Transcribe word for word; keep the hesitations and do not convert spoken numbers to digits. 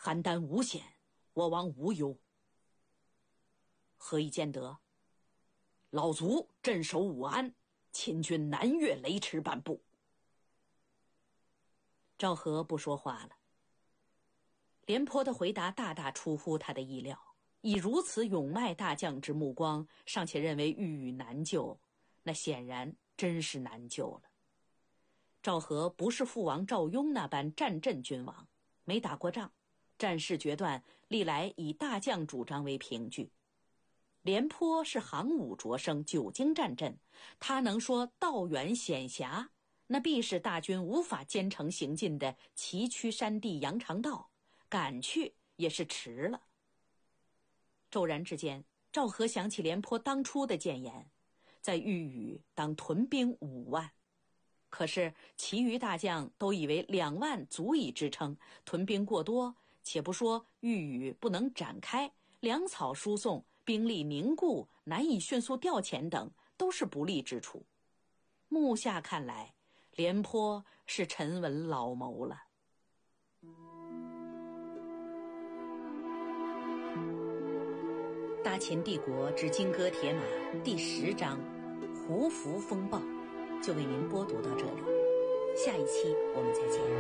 邯郸无险，我王无忧。何以见得？老卒镇守武安，秦军南越雷池半步。赵和不说话了。廉颇的回答大大出乎他的意料，以如此勇迈大将之目光，尚且认为豫语难救，那显然真是难救了。赵和不是父王赵雍那般战阵君王，没打过仗，战事决断历来以大将主张为凭据。廉颇是行武着生，久经战阵，他能说道远险狭，那必是大军无法兼程行进的崎岖山地羊肠道，赶去也是迟了。骤然之间，赵和想起廉颇当初的谏言，在豫语当屯兵五万，可是其余大将都以为两万足以支撑，屯兵过多，且不说豫语不能展开，粮草输送，兵力凝固，难以迅速调遣等，都是不利之处。目下看来，廉颇是沉稳老谋了。大秦帝国之金戈铁马第十章胡服风暴就为您播读到这里，下一期我们再见。